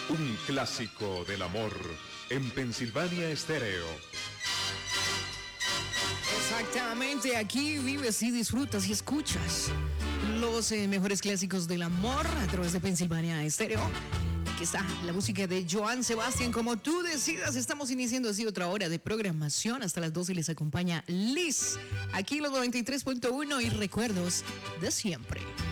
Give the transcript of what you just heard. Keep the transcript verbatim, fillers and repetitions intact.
Un clásico del amor en Pensilvania Estéreo. Exactamente, aquí vives y disfrutas y escuchas los eh, mejores clásicos del amor a través de Pensilvania Estéreo. Aquí está la música de Joan Sebastián, como tú decidas. Estamos iniciando así otra hora de programación. Hasta las doce les acompaña Liz. Aquí los noventa y tres punto uno y recuerdos de siempre.